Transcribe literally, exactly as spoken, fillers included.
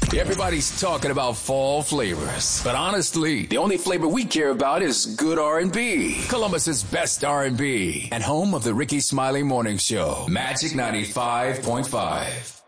Everybody's talking about fall flavors, but honestly, the only flavor we care about is good R and B. Columbus's best R and B and home of the Ricky Smiley Morning Show, Magic ninety-five point five.